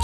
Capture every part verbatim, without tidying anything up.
Žinios.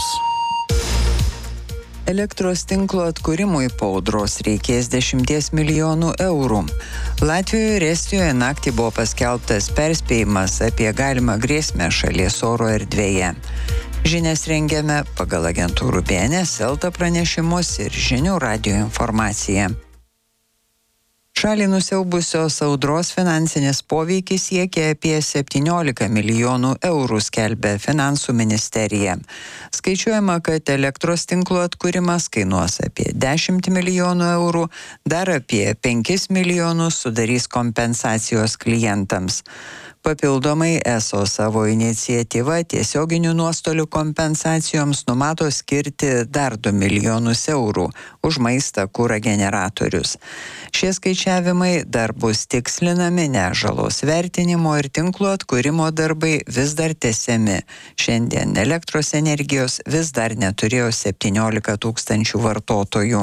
Elektros tinklo atkūrimui po audros reikės dešimties milijonų eurų. Latvijoje ir Estijoje naktį buvo paskelbtas perspėjimas apie galimą grėsmę šalies oro erdvėje. Žinias rengiame pagal agentūrų B N S, Elta pranešimus ir Žinių radijo informaciją. Šalį nusiaubusios audros finansinis poveikis siekia apie septyniolika milijonų eurų, skelbia Finansų ministerija. Skaičiuojama, kad elektros tinklo atkūrimas kainuos apie dešimt milijonų eurų, dar apie penkis milijonus sudarys kompensacijos klientams. Papildomai E S O savo iniciatyva tiesioginių nuostolių kompensacijoms numato skirti dar du milijonus eurų už maistą, kurą, generatorius. Šie skaičiavimai dar bus tikslinami, nes žalos vertinimo ir tinklo atkūrimo darbai vis dar tęsiami. Šiandien elektros energijos vis dar neturėjo septyniolika tūkstančių vartotojų.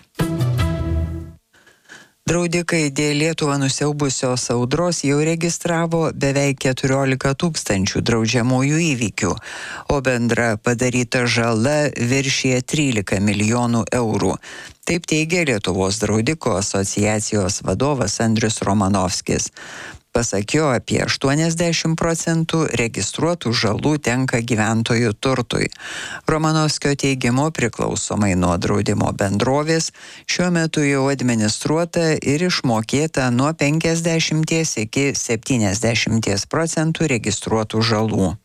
Draudikai dėl Lietuvą nusiaubusios audros jau registravo beveik keturiolika tūkstančių draudžiamųjų įvykių, o bendra padaryta žala viršija trylika milijonų eurų. Taip teigia Lietuvos draudikų asociacijos vadovas Andrius Romanovskis. Pasak jo, apie aštuoniasdešimt procentų registruotų žalų tenka gyventojų turtui. Romanovskio teigimu, priklausomai nuo draudimo bendrovės, šiuo metu jau administruota ir išmokėta nuo penkiasdešimt iki septyniasdešimt procentų registruotų žalų.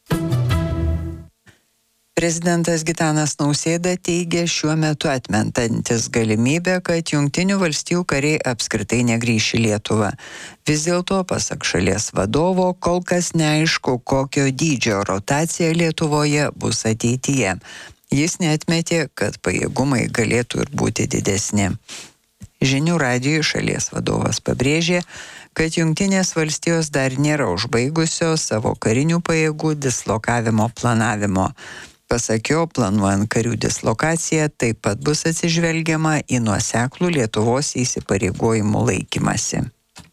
Prezidentas Gitanas Nausėda teigia šiuo metu atmetantis galimybę, kad Jungtinių valstijų kariai apskritai negrįš į Lietuvą. Vis dėlto, pasak šalies vadovo, kol kas neaišku, kokio dydžio rotacija Lietuvoje bus ateityje. Jis neatmetė, kad pajėgumai galėtų ir būti didesni. Žinių radijui šalies vadovas pabrėžė, kad Jungtinės valstijos dar nėra užbaigusios savo karinių pajėgų dislokavimo planavimo. Pasak jo, planuojant karių dislokaciją, taip pat bus atsižvelgiama į nuoseklų Lietuvos įsipareigojimų laikymasi.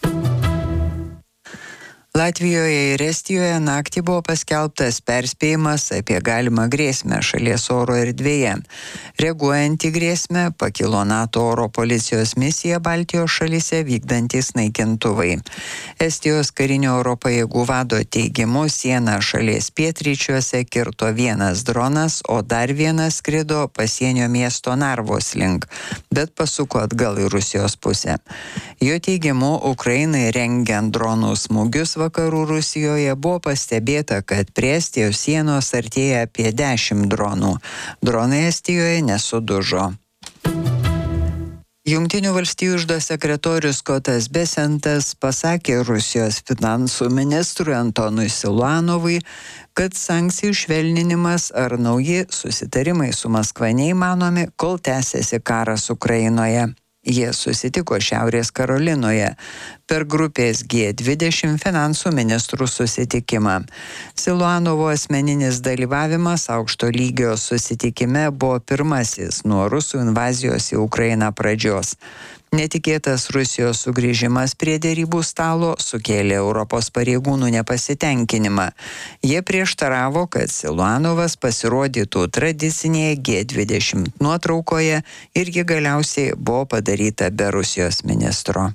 Latvijoje ir Estijoje naktį buvo paskelbtas perspėjimas apie galimą grėsmę šalies oro erdvėje. Reaguojant į grėsmę, pakilo NATO oro policijos misija Baltijos šalyse vykdantys naikintuvai. Estijos karinio oro pajėgų vado teigimu sieną šalies pietryčiuose kirto vienas dronas, o dar vienas skrido pasienio miesto Narvos link, bet pasuko atgal į Rusijos pusę. Jo teigimu, Ukrainai rengiant dronų smūgius vakarų Rusijoje buvo pastebėta, kad prie Estijos sienos artėja apie dešimt dronų. Dronai Estijoje nesudužo. Jungtinių valstijų iždo sekretorius Skotas Besentas pasakė Rusijos finansų ministrui Antonui Siluanovui, kad sankcijų švelninimas ar nauji susitarimai su Maskva neįmanomi, kol tęsiasi karas Ukrainoje. Jie susitiko Šiaurės Karolinoje per grupės G dvidešimt finansų ministrų susitikimą. Siluanovo asmeninis dalyvavimas aukšto lygio susitikime buvo pirmasis nuo rusų invazijos į Ukrainą pradžios. Netikėtas Rusijos sugrįžimas prie derybų stalo sukėlė Europos pareigūnų nepasitenkinimą. Jie prieštaravo, kad Siluanovas pasirodytų tradicinėje G dvidešimt nuotraukoje ir ji galiausiai buvo padaryta be Rusijos ministro.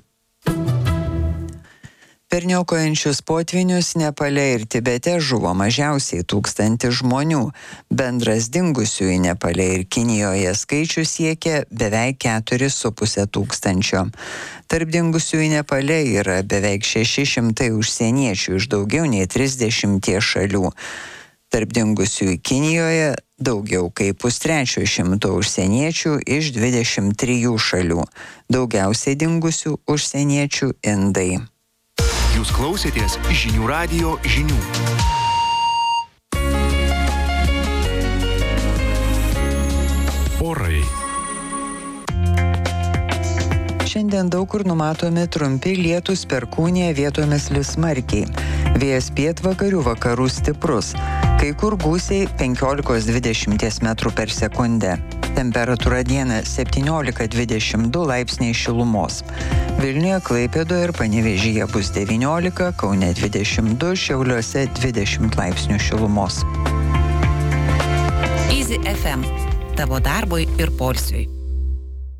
Per niokojančius potvinius Nepale ir Tibete žuvo mažiausiai tūkstantis žmonių. Bendras dingusiųjų Nepale ir Kinijoje skaičius siekia beveik keturis su puse tūkstančio. Tarp dingusiųjų Nepale yra beveik šeši šimtai užsieniečių iš daugiau nei trisdešimties šalių. Tarp dingusiųjų Kinijoje daugiau kaip pustrečio šimto užsieniečių iš dvidešimt trijų šalių. Daugiausiai dingusių užsieniečių indai. Jūs klausėtės Žinių radijo žinių. Orai. Šiandien daug kur numatomi trumpi lietūs, perkūnija, vietomis lis smarkiai. Vėjas pietvakarių vakarų stiprus. Kai kur gūsiai penkiolikos dvidešimt metrų per sekundę. Temperatūra dieną septyniolika dvidešimt du laipsniai šilumos. Vilniuje, Klaipėdoje ir Panevėžyje bus devyniolika, Kaune dvidešimt du, Šiauliuose dvidešimt laipsnių šilumos. Į Easy F M. Tavo darbui ir poilsiui.